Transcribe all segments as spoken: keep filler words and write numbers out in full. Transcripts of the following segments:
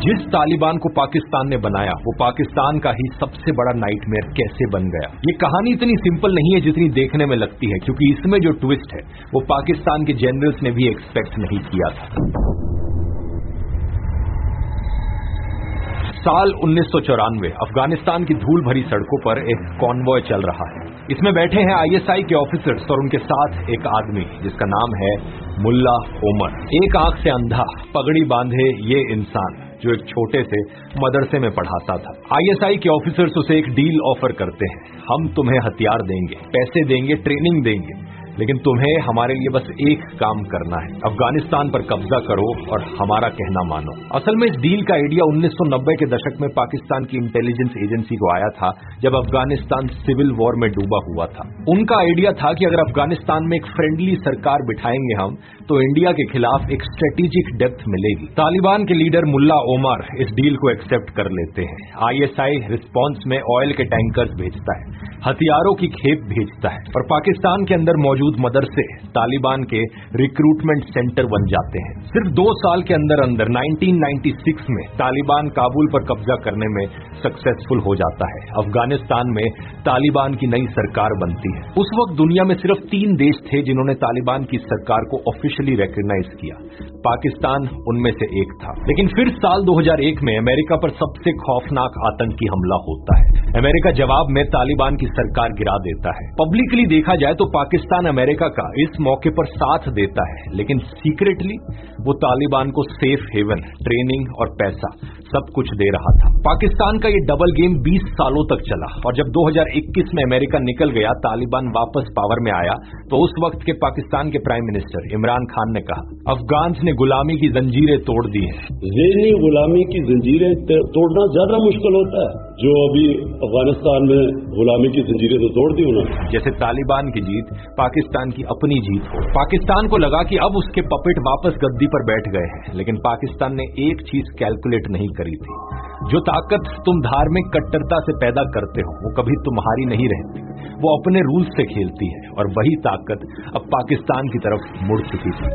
जिस तालिबान को पाकिस्तान ने बनाया वो पाकिस्तान का ही सबसे बड़ा नाइटमेयर कैसे बन गया। ये कहानी इतनी सिंपल नहीं है जितनी देखने में लगती है, क्योंकि इसमें जो ट्विस्ट है वो पाकिस्तान के जनरल्स ने भी एक्सपेक्ट नहीं किया था। साल उन्नीस सौ चौरानवे अफगानिस्तान की धूल भरी सड़कों पर एक कॉन्वॉय चल रहा है। इसमें बैठे हैं आईएसआई के ऑफिसर्स और उनके साथ एक आदमी जिसका नाम है मुल्ला ओमर। एक आंख से अंधा, पगड़ी बांधे ये इंसान जो एक छोटे से मदरसे में पढ़ाता था। आईएसआई के ऑफिसर्स उसे एक डील ऑफर करते हैं, हम तुम्हें हथियार देंगे, पैसे देंगे, ट्रेनिंग देंगे, लेकिन तुम्हें हमारे लिए बस एक काम करना है, अफगानिस्तान पर कब्जा करो और हमारा कहना मानो। असल में इस डील का आइडिया उन्नीस सौ नब्बे के दशक में पाकिस्तान की इंटेलिजेंस एजेंसी को आया था, जब अफगानिस्तान सिविल वॉर में डूबा हुआ था। उनका आइडिया था कि अगर अफगानिस्तान में एक फ्रेंडली सरकार बिठाएंगे हम तो इंडिया के खिलाफ एक स्ट्रेटेजिक डेप्थ मिलेगी। तालिबान के लीडर मुल्ला ओमर इस डील को एक्सेप्ट कर लेते हैं। आईएसआई रिस्पॉन्स में ऑयल के टैंकर्स भेजता है, हथियारों की खेप भेजता है और पाकिस्तान के अंदर मौजूद मदरसे तालिबान के रिक्रूटमेंट सेंटर बन जाते हैं। सिर्फ दो साल के अंदर अंदर उन्नीस सौ छियानवे में तालिबान काबुल पर कब्जा करने में सक्सेसफुल हो जाता है। अफगानिस्तान में तालिबान की नई सरकार बनती है। उस वक्त दुनिया में सिर्फ तीन देश थे जिन्होंने तालिबान की सरकार को ऑफिशियली रिकॉग्नाइज किया, पाकिस्तान उनमें से एक था। लेकिन फिर साल दो हज़ार एक में अमेरिका पर सबसे खौफनाक आतंकी हमला होता है। अमेरिका जवाब में तालिबान की सरकार गिरा देता है। पब्लिकली देखा जाए तो पाकिस्तान अमेरिका का इस मौके पर साथ देता है, लेकिन सीक्रेटली वो तालिबान को सेफ हेवन, ट्रेनिंग और पैसा सब कुछ दे रहा था। पाकिस्तान का ये डबल गेम बीस सालों तक चला और जब दो हज़ार इक्कीस में अमेरिका निकल गया, तालिबान वापस पावर में आया, तो उस वक्त के पाकिस्तान के प्राइम मिनिस्टर इमरान खान ने कहा, अफगान्स ने गुलामी की जंजीरें तोड़ दी हैं। ज़हनी गुलामी की जंजीरें तोड़ना ज्यादा मुश्किल होता है, जो अभी अफगानिस्तान में गुलामी की जंजीरें तो तोड़ दी उन्होंने। जैसे तालिबान की जीत पाकिस्तान की अपनी जीत हो। पाकिस्तान को लगा कि अब उसके पपेट वापस गद्दी पर बैठ गए हैं, लेकिन पाकिस्तान ने एक चीज कैलकुलेट नहीं करी थी, जो ताकत तुम धार्मिक कट्टरता से पैदा करते हो वो कभी तुम्हारी नहीं रहती, वो अपने रूल्स से खेलती है, और वही ताकत अब पाकिस्तान की तरफ मुड़ चुकी थी।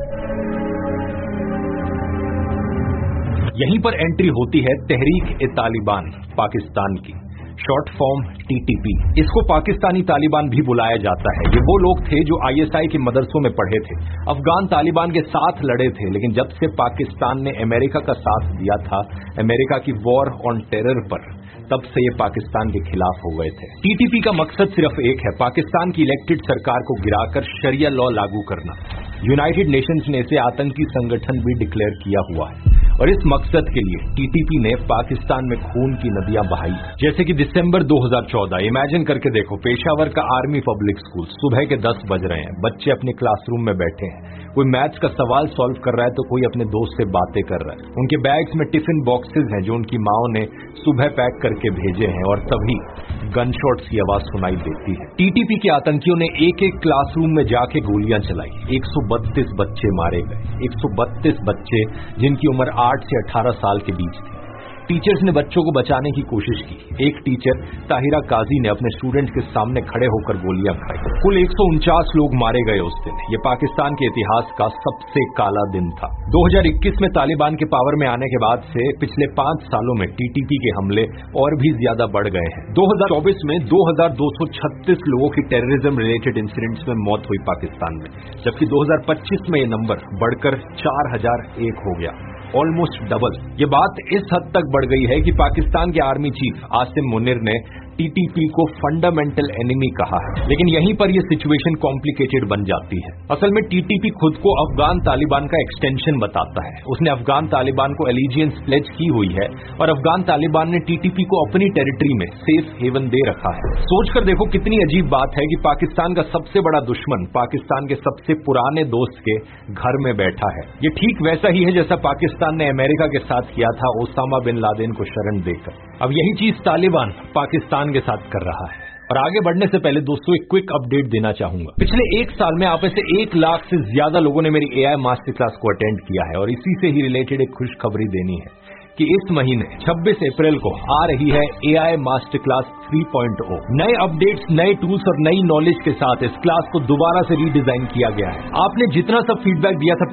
यहीं पर एंट्री होती है तहरीक-ए-तालिबान पाकिस्तान की, शॉर्ट फॉर्म टीटीपी। इसको पाकिस्तानी तालिबान भी बुलाया जाता है। ये वो लोग थे जो आईएसआई के मदरसों में पढ़े थे, अफगान तालिबान के साथ लड़े थे, लेकिन जब से पाकिस्तान ने अमेरिका का साथ दिया था अमेरिका की वॉर ऑन टेरर पर, तब से ये पाकिस्तान के खिलाफ हो गए थे। टीटीपी का मकसद सिर्फ एक है, पाकिस्तान की इलेक्टेड सरकार को गिराकर शरिया लॉ लागू करना। यूनाइटेड नेशंस ने इसे आतंकी संगठन भी डिक्लेयर किया हुआ है, और इस मकसद के लिए टीटीपी ने पाकिस्तान में खून की नदियां बहाई। जैसे कि दिसंबर दो हज़ार चौदह, इमेजिन करके देखो, पेशावर का आर्मी पब्लिक स्कूल, सुबह के दस बज रहे हैं, बच्चे अपने क्लासरूम में बैठे हैं, कोई मैथ्स का सवाल सॉल्व कर रहा है तो कोई अपने दोस्त से बातें कर रहा है। उनके बैग्स में टिफिन बॉक्सेस हैं जो उनकी माओ ने सुबह पैक करके भेजे हैं, और तभी गनशॉट्स की आवाज सुनाई देती है। टीटीपी के आतंकियों ने एक एक क्लासरूम में जाके गोलियां चलाई। एक सौ बत्तीस बच्चे मारे गए, एक सौ बत्तीस बच्चे जिनकी उम्र आठ से अठारह साल के बीच थी। टीचर्स ने बच्चों को बचाने की कोशिश की। एक टीचर ताहिरा काजी ने अपने स्टूडेंट्स के सामने खड़े होकर गोलियां खाई। कुल एक सौ उनचास लोग मारे गए उस दिन। ये पाकिस्तान के इतिहास का सबसे काला दिन था। दो हज़ार इक्कीस में तालिबान के पावर में आने के बाद से पिछले पांच सालों में टीटीपी के हमले और भी ज्यादा बढ़ गए हैं। दो हज़ार चौबीस में दो हज़ार दो सौ छत्तीस लोगों की टेररिज्म रिलेटेड इंसिडेंट्स में मौत हुई पाकिस्तान में, जबकि दो हज़ार पच्चीस में ये नंबर बढ़कर चार हज़ार एक हो गया, ऑलमोस्ट डबल। ये बात इस हद तक बढ़ गई है कि पाकिस्तान के आर्मी चीफ आसिम मुनीर ने टीटीपी को फंडामेंटल एनिमी कहा है। लेकिन यहीं पर यह सिचुएशन कॉम्प्लिकेटेड बन जाती है। असल में टीटीपी खुद को अफगान तालिबान का एक्सटेंशन बताता है। उसने अफगान तालिबान को एलिजियंस प्लेज की हुई है, और अफगान तालिबान ने टीटीपी को अपनी टेरिटरी में सेफ हेवन दे रखा है। सोचकर देखो कितनी अजीब बात है कि पाकिस्तान का सबसे बड़ा दुश्मन पाकिस्तान के सबसे पुराने दोस्त के घर में बैठा है। ये ठीक वैसा ही है जैसा पाकिस्तान ने अमेरिका के साथ किया था ओसामा बिन लादेन को शरण देकर। अब यही चीज तालिबान पाकिस्तान के साथ कर रहा है। और आगे बढ़ने से पहले दोस्तों एक क्विक अपडेट देना चाहूंगा। पिछले एक साल में आप में से एक लाख से ज्यादा लोगों ने मेरी एआई मास्टर क्लास को अटेंड किया है, और इसी से ही रिलेटेड एक खुशखबरी देनी है कि इस महीने छब्बीस अप्रैल को आ रही है AI master class three point ओ। नए अपडेट्स, नए टूल्स और नई नॉलेज के साथ इस क्लास को दोबारा से रीडिजाइन किया गया है। आपने जितना सब फीडबैक दिया था